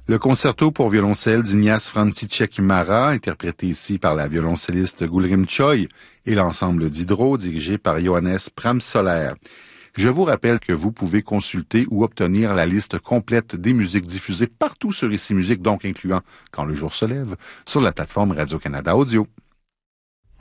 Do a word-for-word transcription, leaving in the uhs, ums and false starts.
Le concerto pour violoncelle d'Ignace František Mara, interprété ici par la violoncelliste Gulrim Choi, et l'ensemble d'Hydro, dirigé par Johannes Pramsoler. Je vous rappelle que vous pouvez consulter ou obtenir la liste complète des musiques diffusées partout sur Ici Musique, donc incluant Quand le jour se lève, sur la plateforme Radio-Canada Audio.